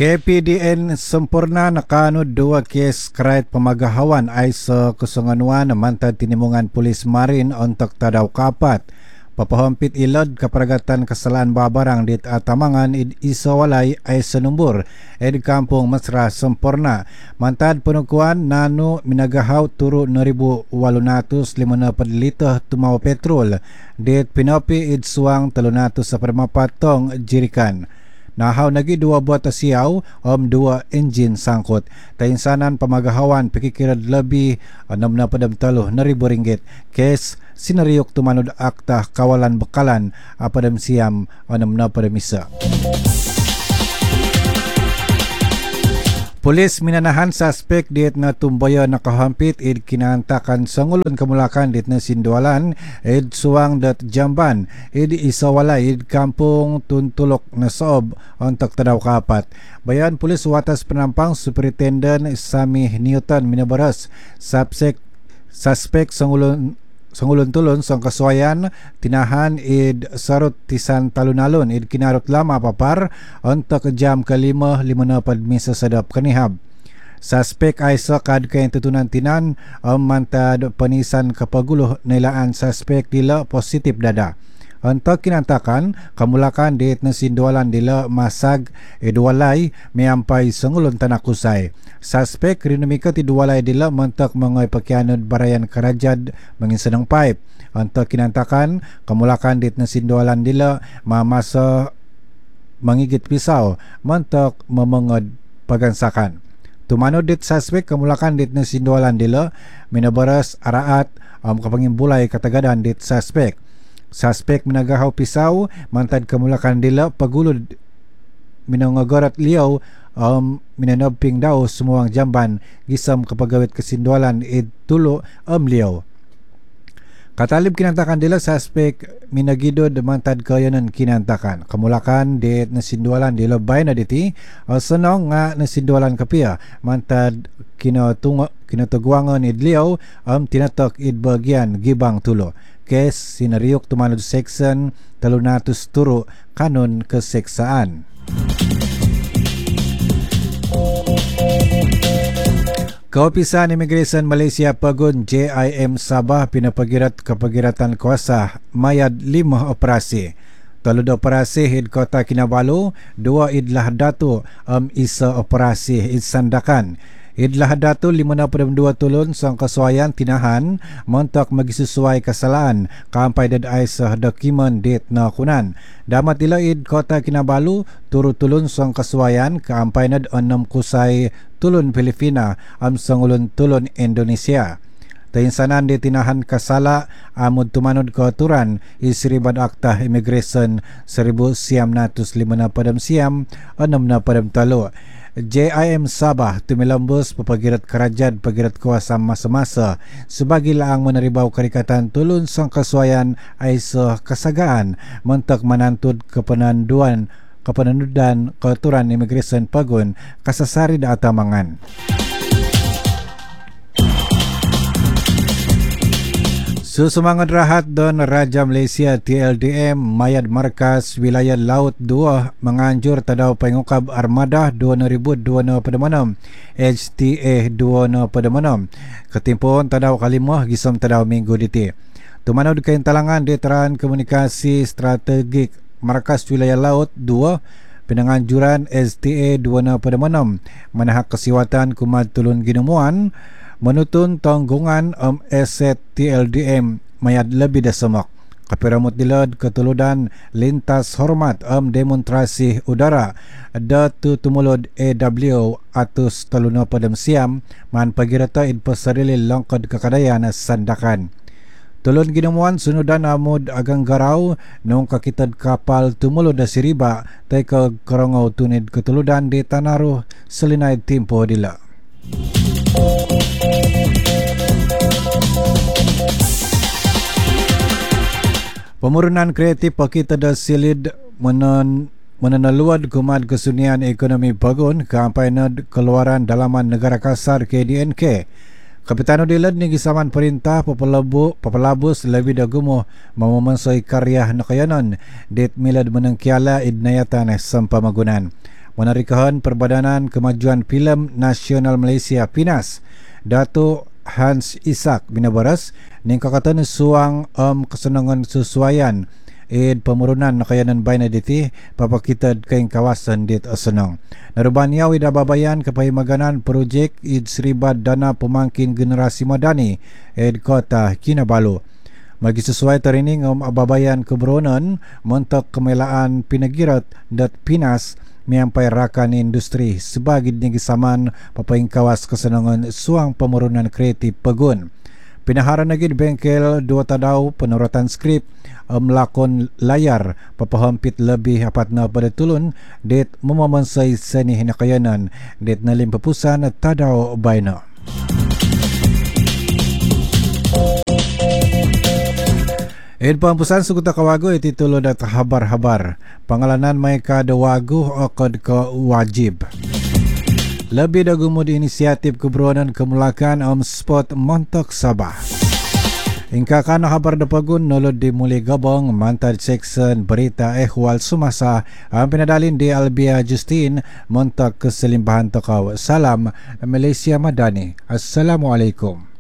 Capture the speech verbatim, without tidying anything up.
K P D N sempurna nakanod dua kes krait pemagahawan ay sa kusunganuan mantad tinimungan Pulis Marin untuk tadaw kapat. Papahampit ilod kaparagatan kasalaan babarang dit atamangan id isawalay ay sanumbur ed kampung Masra sempurna. Mantad penukuan nano minagahaw turo na ribu walunatos limanapad lito tumaw petrol dit pinopi id suang talunatos sa permapatong jirikan. Nahaw nagi dua buat siyaw om dua engine sangkot. Tainsanan pamagahawan pikikirad lebih enam na padam talo na ribu ringgit. Kes sinariyok tumanod akta kawalan bekalan apadam siyam enam na padam isa. Polis minanahan suspek diet na tumbaya nakahampit id kinantakan sangulon kamulakan diet na sindualan id suwang dat jamban id isawala id kampung tuntulok na soob untuk tadaw kapat. Bayan polis watas penampang Superintendent Sami Newton minabaras suspek suspek sangulon Sangulon tulon sang kasuayan tinahan id sarot tisan talunalon id kinarot lama papar untuk jam kelima lima na padmisa sadap kanihab. Suspek ay sakad kay tutunan tinan ang mantad panisan kapagulo nilaan suspek dila positif dada. Untuk kinantakan kamulakan diet na sindualan dila masag idwalay miampay sangulon tanakusay. Suspek rinumika tidwalay dila mentak mangay pakianod barayan karajad manginsanang pipe. Untuk kinantakan kamulakan diet na sindualan dila mamasa mangigit pisaw mentak mamangod pagansakan. Tumanod dit suspek kamulakan dit na sindualan dila minabaras araat um, kapangimbulay katagadan dit suspek. Suspek minagahaw pisaw mantad kamulakan dila pagulod minangagorat liyaw um, minanabping daw sumuang jamban gisam kapagawit kasindualan id tulo am liyaw. Katalib kinantakan dila suspek minagidod mantad kayanan kinantakan. Kamulakan dit nasindualan dila bay na diti o sanong nga nasindualan kapia mantad kinatungo kinatugwangon idliyaw am tinatok id bagyan gibang tulo. Kes sinariyok tumanod section talunatos turo kanon keseksaan. Kaopisan Immigration Malaysia Pagun J I M Sabah pinapagirat kapagiratan kuasa mayad lima operasi. Talud operasi id Kota Kinabalu, dua id Lahadato am isa operasi id Sandakan. Id Lahadato lima na dua tulon sang kasuayan tinahan montak magisusuay kasalaan kampay dad ay sa dokumen dit na kunan. Damat ila id Kota Kinabalu turo tulon sang kasuayan kampay nad enam kusay tulon Pilipina am sangulon tulon Indonesia. Tainsanan di tinahan kasala amod tumanod kauturan isiribad akta immigration seribu siyam natus lima na padam siyam enam na padam talo. J I M Sabah tumilambos papagirat karajad pagirat kuasa masa-masa sebagai laang menaribaw karikatan tulun sang kasuayan ay sa kasagaan mentak manantud kepenanduan kepenanudan kauturan immigration Pagun kasasari da atamangan. Susumangod rahat don Raja Malaysia T L D M mayad markas wilayah laut dua menganjur tadaw pangukab armada dua ribu dua puluh enam H T A dua ribu dua puluh enam ketimpon tadaw kalimah gisam tadaw minggu diti. Tumanod kain talangan di Teran Komunikasi Strategik markas wilayah laut dua penanganjuran H T A dua ribu dua puluh enam manahak kesiwatan kumad tulun ginemuan menutun tanggungan um, aset T L D M mayad lebih dasamak. Kapiramot dilad ketuludan lintas hormat um, demonstrasi udara datu tumulod A W atus taluna padam siam man pagirata id pasarili langkad kakadayan Sandakan. Tulon ginamuan sunudan amod agang garaw nung kakitad kapal tumulod na siriba tay kagkarangaw tunid ketuludan di Tanaro salinay timpo dila. Pemurunan kreatif pakita da silid menan menanaluad kumad kesunian ekonomi Pagun kampay na keluaran dalaman negara kasar K D N K. Kapitano dilad ni gisaman perintah papalabu papalabos lebih dagumo mamamansay karya na kayanon dit milad menangkiala idnayatan sa pamagunan. Menarikahan Perbadanan Kemajuan Filem Nasional Malaysia Pinas, Datuk Hans Isak binabaras ning kakatan suang um, kesenangan sesuaian id pemurunan nakayanan bayna diti papakitad kaing kawasan dit asenang. Naruban yaw ida babayan kapahimaganan projek id seribad dana pemangkin generasi madani id kota Kinabalu. Magi sesuai tarining um ababayan keburonan montok kemelaan pinagirat dat Pinas miampai rakan industri sebagai nigisaman papaing kawas kesenangan suang pemurunan kreatif pegun. Pinaharan lagi bengkel dua tadaw penuratan skrip um, lakon layar papahampit lebih apat na pada tulun dit memamansay seni hinakayanan dit nalim papusan tadaw bayna. Id pampusan sukuta kawago iti tulo dat habar-habar pangalanan may kada wago o kod ka wajib. Lebih dagumud inisiatif keburonan kemulakan om spot montok Sabah. Ingka kana kabar dapagun nolod di muli gabong mantad section berita ehwal sumasa ang pinadalin di Albia Justin montok keselimbahan tokaw. Salam Malaysia Madani. Assalamualaikum.